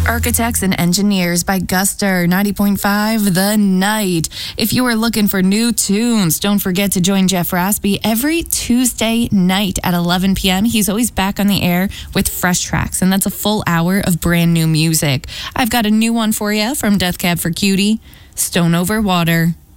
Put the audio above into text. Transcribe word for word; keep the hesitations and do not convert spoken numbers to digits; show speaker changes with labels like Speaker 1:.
Speaker 1: Architects and Engineers by Guster, ninety point five The Night. If you are looking for new tunes, don't forget to join Jeff Raspy every Tuesday night at eleven p.m. He's always back on the air with fresh tracks, and that's a full hour of brand new music. I've got a new one for you from Death Cab for Cutie, Stone Over Water.